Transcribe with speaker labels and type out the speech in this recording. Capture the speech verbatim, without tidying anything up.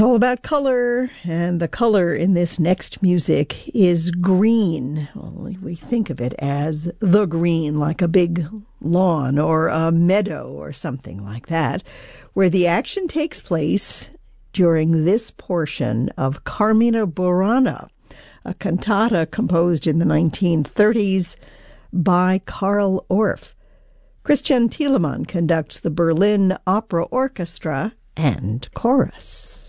Speaker 1: all about color, and the color in this next music is green. Well, we think of it as the green, like a big lawn or a meadow or something like that, where the action takes place during this portion of Carmina Burana, a cantata composed in the nineteen thirties by Carl Orff. Christian Thielemann conducts the Berlin Opera Orchestra and chorus.